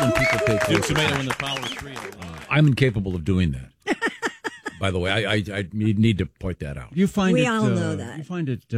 when people pay close Tomato attention. in the power of three. I'm incapable of doing that. By the way, I need to point that out. You find We it, all know that. You find it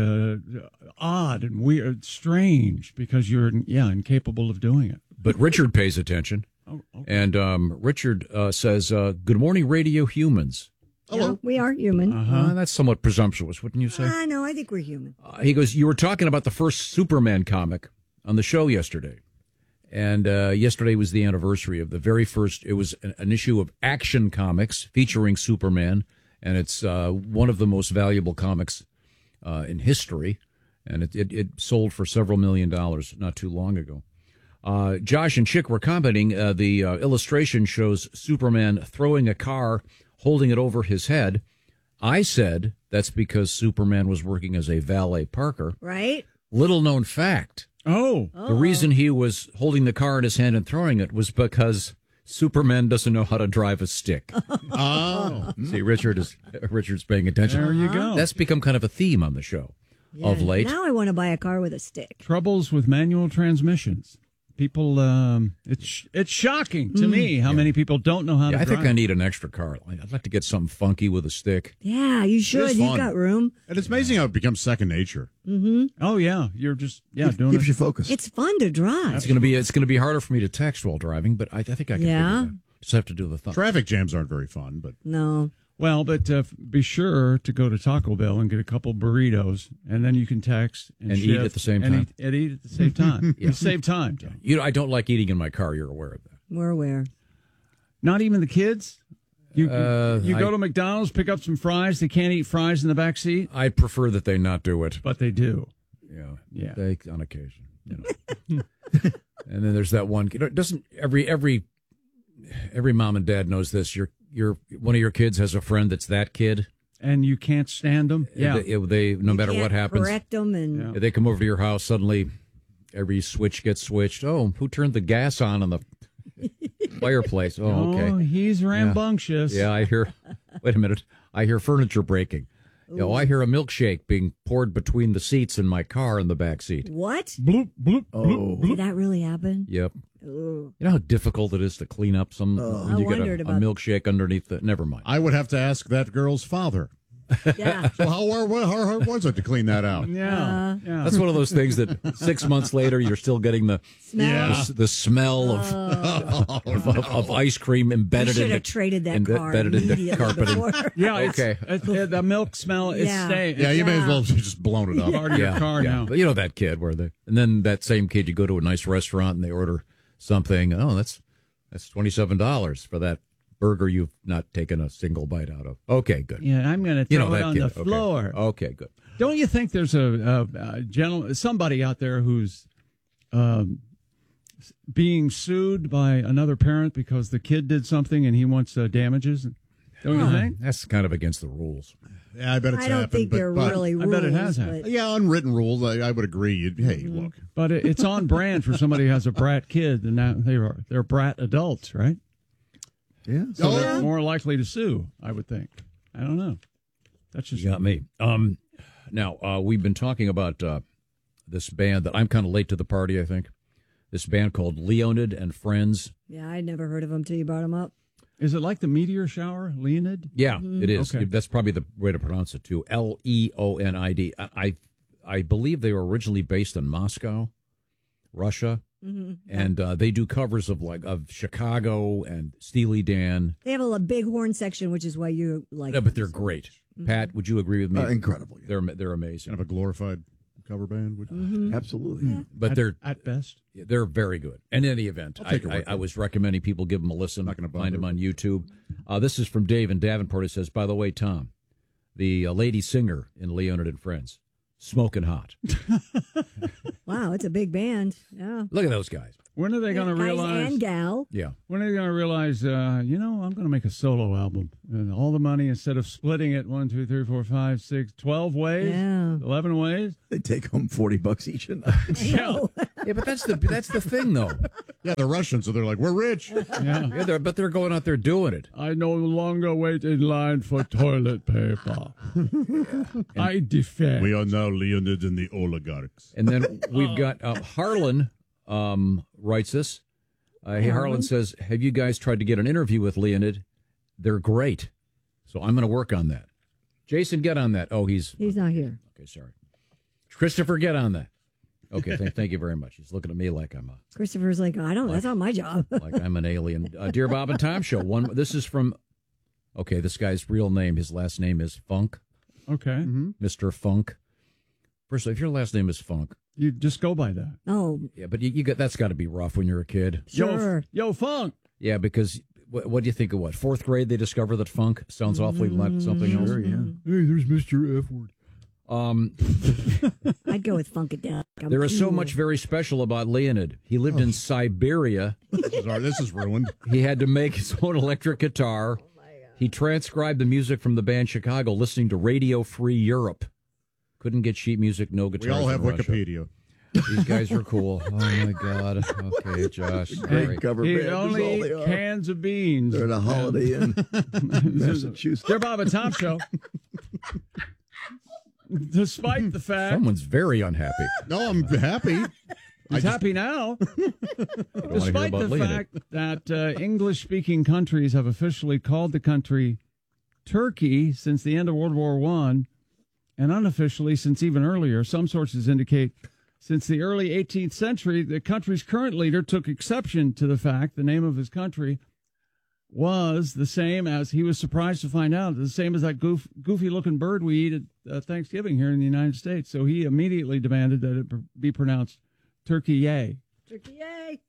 odd and weird, strange, because you're incapable of doing it. But Richard pays attention. Oh, okay. And Richard says, good morning, radio humans. Yeah, we are human. That's somewhat presumptuous, wouldn't you say? No, I think we're human. He goes, you were talking about the first Superman comic on the show yesterday. And yesterday was the anniversary of the very first. It was an issue of Action Comics featuring Superman. And it's one of the most valuable comics in history. And it sold for several $1 million not too long ago. Josh and Chick were commenting. The illustration shows Superman throwing a car, holding it over his head. I said that's because Superman was working as a valet parker. Right? Little known fact. Oh. The reason he was holding the car in his hand and throwing it was because Superman doesn't know how to drive a stick. Oh. See, Richard's paying attention. There you go. That's become kind of a theme on the show of late. Now I want to buy a car with a stick. Troubles with manual transmissions. People, it's shocking to me how many people don't know how to I drive. think I need an extra car. I'd like to get something funky with a stick. Yeah, you should. is You've fun. got room. And it's amazing how it becomes second nature. Oh, yeah. You're just, doing Keeps it. you focused. It's fun to drive. It's going to be harder for me to text while driving, but I think I can Yeah. figure it out. Just have to do the thumb. Traffic jams aren't very fun, but No. Well, but be sure to go to Taco Bell and get a couple burritos, and then you can text and eat shift at the same and time. eat at the same time. Save time. Tom. I don't like eating in my car. You're aware of that. We're aware. Not even the kids. You go I- to McDonald's, pick up some fries. They can't eat fries in the back seat, I prefer that they not do it. but they do. Yeah. They, on occasion. And then there's that one. Doesn't every mom and dad knows this? Your one of your kids has a friend that's that kid. And you can't stand them. Yeah. They no matter what happens, Correct them and they come over to your house. Suddenly, every switch gets switched. Oh, who turned the gas on the fireplace? Oh, okay. Oh, he's rambunctious. Yeah, I hear. Wait a minute. I hear furniture breaking. I hear a milkshake being poured between the seats in my car in the back seat. what? Bloop, bloop, bloop, bloop. Did that really happen? Yep. Ooh. You know how difficult it is to clean up some when I you get wondered a about- milkshake underneath the. Never mind. I would have to ask that girl's father. Yeah. So how hard was it to clein that out? Yeah. That's one of those things that 6 months later you're still getting the Smell. the smell of ice cream You embedded should in have traded that car embedded into immediately carpeting. before. Yeah, Okay. The milk smell is Yeah. staying. Yeah, you may Yeah. as well have just blown it up. Part of your car now. But you know that kid and then that same kid, you go to a nice restaurant and they order something. Oh, that's $27 for that burger you've not taken a single bite out of. Okay, good. Yeah, I'm going to throw it on the floor. Okay, good. Don't you think there's a gentleman, somebody out there who's being sued by another parent because the kid did something and he wants damages? Don't you think? That's kind of against the rules. Yeah, I bet it's I don't happened. think they're but, really I rules. bet it has happened. but- Yeah, unwritten rules. I would agree. Hey, look. But it's on brand for somebody who has a brat kid, and now they're brat adults, right? Yeah. So they're more likely to sue, I would think. I don't know. That's just You got me. Now, we've been talking about this band that I'm kind of late to the party, I think. This band called Leonid and Friends. Yeah, I'd never heard of them till you brought them up. Is it like the meteor shower, Leonid? Yeah, it is. Okay. That's probably the way to pronounce it, too. Leonid. I believe they were originally based in Moscow, Russia. And they do covers of Chicago and Steely Dan. They have a big horn section, which is why you like. Yeah, but they're great. Pat, would you agree with me? Incredible. Yeah. They're amazing. Kind of a glorified cover band. Would Absolutely. Yeah. But they're At best. they're very good. In any event, take your word for I was recommending people give them a listen. Not gonna Find bother. them on YouTube. This is from Dave in Davenport. It says, by the way, Tom, the lady singer in Leonard and Friends, smoking hot. Wow, it's a big band. Yeah. Look at those guys. When are they going to Guys realize? and gal. Yeah. When are they going to realize? I'm going to make a solo album, and all the money instead of splitting it 1, 2, 3, 4, 5, 6, 12 ways, Yeah. 11 ways. They take home $40 each a night. Yeah, Yeah, but that's the thing, though. Yeah, they're Russian, so they're like, we're rich. yeah. Yeah, but they're going out there doing it. I no longer wait in line for toilet paper. I defend. We are now Leonid and the oligarchs. And then we've got Harlan writes this. Hey, Harlan says, have you guys tried to get an interview with Leonid? They're great. So I'm going to work on that. Jason, get on that. Oh, he's not here. Okay, sorry. Christopher, get on that. Okay, thank you very much. He's looking at me like I'm Christopher's like, that's not my job. like I'm an alien. Dear Bob and Tom Show. This is from, okay, this guy's real name, his last name is Funk. Okay. Mr. Funk. First of all, if your last name is Funk. You just go by that. Oh. Yeah, but you got that's got to be rough when you're a kid. Sure. Yo, Funk. Yeah, because what do you think of what? Fourth grade, they discover that funk sounds awfully like something else. Sure, yeah. Hey, there's Mr. F word. I'd go with Funkadelic. There is so much very special about Leonid. He lived in Siberia. This is ruined. He had to make his own electric guitar. He transcribed the music from the band Chicago, listening to Radio Free Europe. Couldn't get sheet music, no guitars. We all have in Russia. Wikipedia. These guys are cool. Oh my God. Okay, Josh. Great cover He band. That's only all eat they are. cans of beans. They're at a Holiday Inn, Massachusetts. Dear Bob and Tom Show. Despite the fact Someone's very unhappy. No, I'm happy. he's happy now, I don't wanna hear despite about the Leonid. fact that English-speaking countries have officially called the country Turkey since the end of World War I, and unofficially since even earlier. Some sources indicate since the early 18th century, the country's current leader took exception to the fact the name of his country was the same as, he was surprised to find out, the same as that goofy-looking bird we eat at Thanksgiving here in the United States. So he immediately demanded that it be pronounced Turkey-yay. Turkey-yay.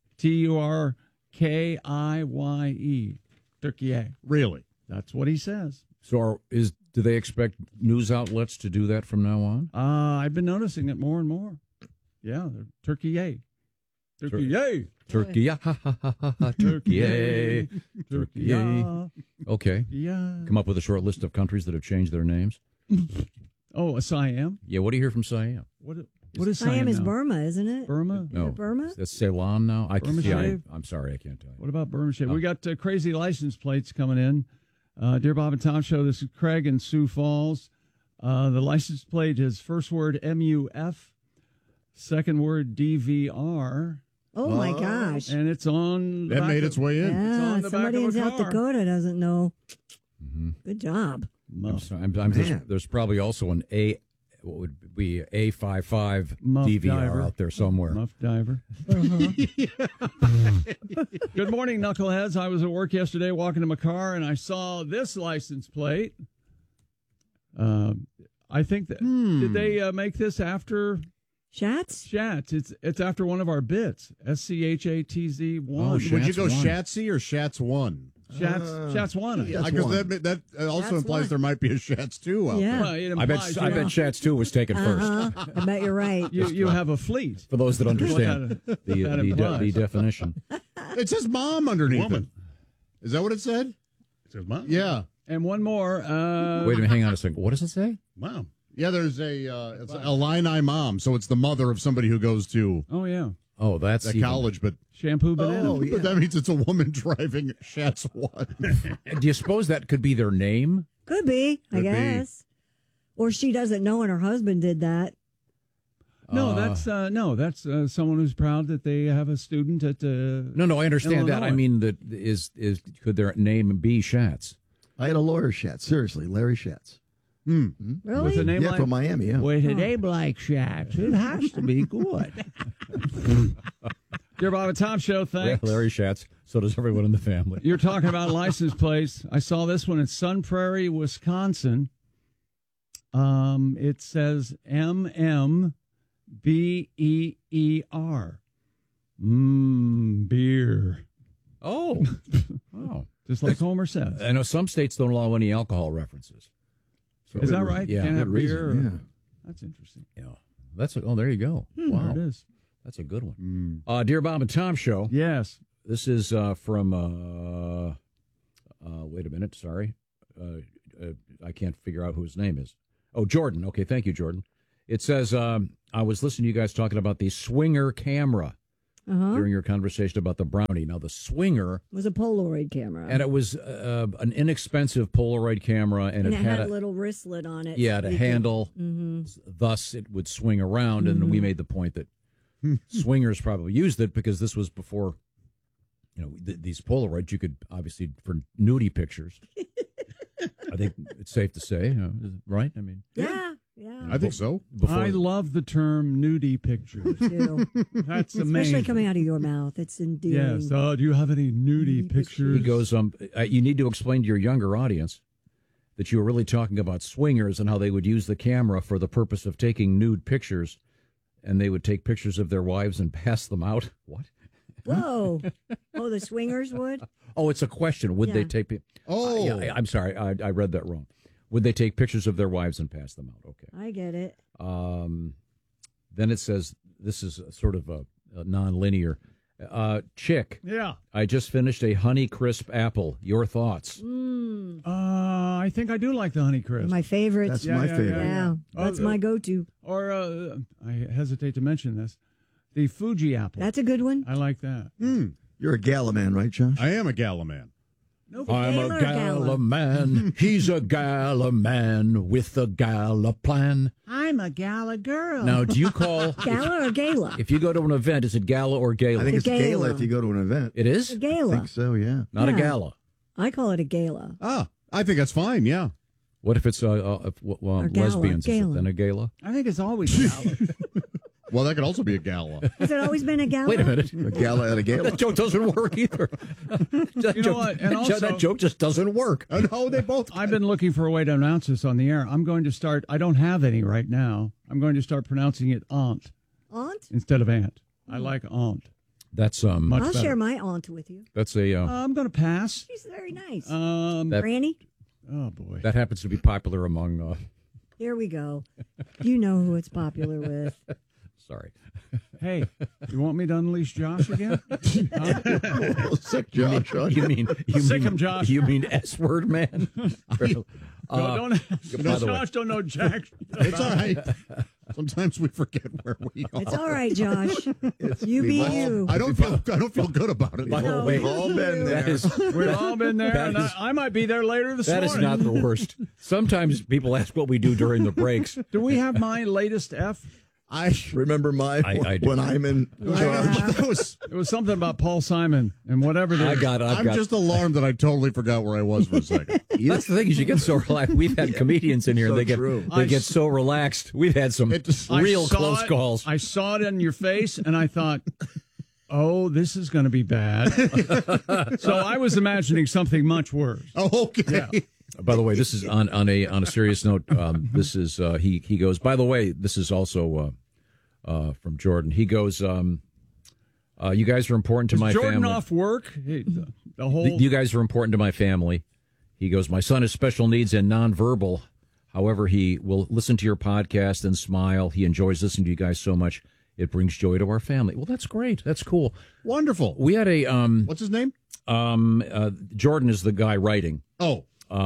Turkiye. Turkey-yay. Really? That's what he says. So do they expect news outlets to do that from now on? I've been noticing it more and more. Yeah, Turkey-yay. Turkey-yay. Turkey, Turkey, Turkey. Okay. Yeah. Come up with a short list of countries that have changed their names. Oh, Siam? Yeah, what do you hear from Siam? What is Siam Siam is now? Burma, isn't it? Burma? Is it Burma? That's Ceylon now. Burma shave? I'm sorry, I can't tell you. What about Burma shave? We got crazy license plates coming in. Dear Bob and Tom Show, this is Craig in Sioux Falls. The license plate is first word MUF, second word DVR. Oh, my gosh. And it's on. That made its way in. It's Yeah, on the somebody back in of a South car. Dakota doesn't know. Mm-hmm. Good job. There's probably also an what would be A55 Muff DVR diver. out there somewhere. Muff diver. Good morning, knuckleheads. I was at work yesterday walking to my car, and I saw this license plate. I think that did they make this after Shats? Shats? It's after one of our bits. SCHATZ1. Oh, Would you go Shats one. Shatsy or Shats 1? Shats one. Yeah, because that also Shats implies one. there might be a Shats 2 out Yeah. there. Well, it I implies, bet Shats 2 was taken first. I bet you're right. You have a fleet. For those that understand What that the implies. definition. It says mom underneath Woman. it. Is that what it said? It says mom. Yeah. And one more. Wait a minute, hang on a second. What does it say? Mom. Yeah, there's it's a Illini mom, so it's the mother of somebody who goes to Oh, yeah. Oh, that's that even- college, but Shampoo banana. Oh, yeah. but that means it's a woman driving Shats 1. Do you suppose that could be their name? Could be, I Could be. guess. Or she doesn't know and her husband did that. No, that's someone who's proud that they have a student at. No, I understand that. I Illinois. mean, that is could their name be Shats? I had a lawyer, Schatz. Seriously, Larry Schatz. Really? with a name Yeah, like from Miami, yeah. with a name like Shats, it has to be good. Dear Bob and Tom Show, thanks. Larry Shats. So does everyone in the family. You're talking about license plates. I saw this one in Sun Prairie, Wisconsin. It says MMBEER. Beer. Oh. Just like Homer says. I know some states don't allow any alcohol references. So Is that right? Yeah. Can't have Good reason, beer. yeah. That's interesting. Yeah. There you go. There Wow. it is. That's a good one. Dear Bob and Tom Show. Yes. This is from, wait a minute, sorry. I can't figure out who his name is. Oh, Jordan. Okay, thank you, Jordan. It says, I was listening to you guys talking about the Swinger camera during your conversation about the Brownie. Now, the Swinger, It was a Polaroid camera. and it was an inexpensive Polaroid camera, and And it it had had a little wristlet on it. yeah, so the you could- handle. Thus, it would swing around, and we made the point that swingers probably used it because this was before these Polaroids, you could obviously for nudie pictures. I think it's safe to say, right? I mean, Yeah. I think so. I love the term nudie pictures. Too. That's Especially amazing. coming out of your mouth. It's endearing. Yes. Do you have any nudie pictures? he goes, you need to explain to your younger audience that you were really talking about swingers and how they would use the camera for the purpose of taking nude pictures, and they would take pictures of their wives and pass them out. What? Whoa. Oh, the swingers would? Oh, it's a question. Would they Yeah. take? Oh. Yeah, I'm sorry, I read that wrong. Would they take pictures of their wives and pass them out? Okay. I get it. Then it says this is sort of a non-linear. Chick, Yeah. I just finished a Honey Crisp apple. Your thoughts? I think I do like the Honeycrisp. My favorites. That's my favorite. Yeah. That's my go-to. Or I hesitate to mention this, the Fuji apple. That's a good one. I like that. You're a gala man, right, Josh? I am a gala man. I'm Gala a or gala gala? man. He's a gala man with a gala plan. I'm a gala girl. Now, do you call Gala or gala? if you go to an event? Is it gala or gala? I think The it's gala gala. if you go to an event. It is A I gala. think so, yeah. not a Yeah. gala. I call it a gala. I think that's fine, yeah. What if it's gala, lesbians? Is it gala. then a gala? I think it's always gala. Well, that could also be a gala. Has it always been a gala? Wait a minute. A gala at a gala. That joke doesn't work either. That You know what? And also- that joke just doesn't work. Oh, no, they both. I've been looking for a way to announce this on the air. I'm going to start. I don't have any right now. I'm going to start pronouncing it aunt Aunt? instead of aunt. I like aunt. That's Much I'll better. share my aunt with you. that's a I'm going to pass. She's very nice. that, Granny? Oh boy. that happens to be popular among. Here we go. You know who it's popular with. Sorry, Hey, you want me to unleash Josh again? Huh? Sick Josh. you mean Sick him, Josh. You mean S word man? No, don't. by the way. Josh don't know Jack. It's all right. Sometimes we forget where we are. It's all right, Josh. You be you. I don't feel good about it. By the No, way, We've all been that there. is We've all been there, That and is- I might be there later this that is morning. not the worst. Sometimes people ask what we do during the breaks. Do we have my latest F? I Remember I do. when I'm in charge? that was. It was something about Paul Simon and whatever it is. I've got. I'm just alarmed that I totally forgot where I was for a second. That's the thing is you get so relaxed. We've had comedians in here. So They get true. they get so relaxed. We've had some I real saw close it- calls. I saw it in your face, and I thought, oh, this is going to be bad. So I was imagining something much worse. Oh, okay. By the way, this is on a serious note. This is he goes. By the way, this is also from Jordan. He goes. You guys are important to my Jordan family. off work? Hey, the whole. You guys are important to my family. He goes. My son has special needs and nonverbal. However, he will listen to your podcast and smile. He enjoys listening to you guys so much. It brings joy to our family. Well, that's great. That's cool. Wonderful. We had a What's his name? Jordan is the guy writing. Oh,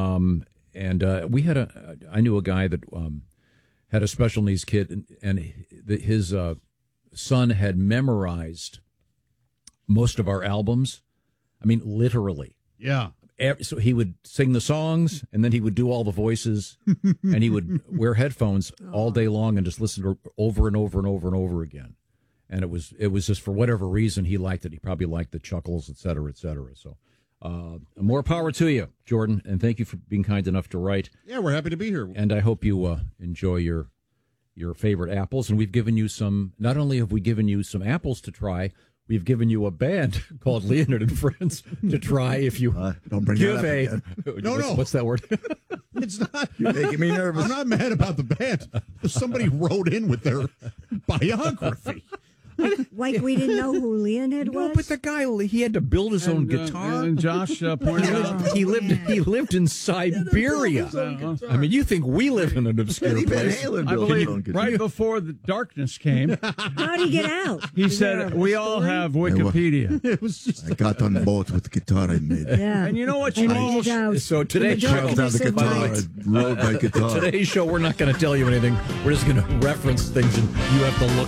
And we had I knew a guy that had a special needs kid, and his son had memorized most of our albums. I mean, literally. yeah. So he would sing the songs, and then he would do all the voices, and he would wear headphones all day long and just listen to over and over and over and over again. And it was just for whatever reason he liked it. He probably liked the chuckles, et cetera, et cetera. So more power to you, Jordan, and thank you for being kind enough to write. Yeah, we're happy to be here. And I hope you enjoy your favorite apples. And we've given you some. Not only have we given you some apples to try, we've given you a band called Leonard and Friends to try. If you Don't bring give that a up again. No. what's that word? It's not. You're making me nervous. I'm not mad about the band. Somebody wrote in with their biography. Like we didn't know who Leonid was? No, but the guy he had to build his own guitar. And Josh pointed out. He lived in Siberia. I mean, you think we live in an obscure Eddie Van place? Halen I built his own believe guitar. right before the darkness came, How'd he get out? he Is there said, a we all story? have Wikipedia. It was just. I got on the boat with the guitar I made. Yeah. And you know what you And know? he was out. So today's In the show, darkness Down the of guitar, night. I rode my guitar. today's show, we're not going to tell you anything. We're just going to reference things, and you have to look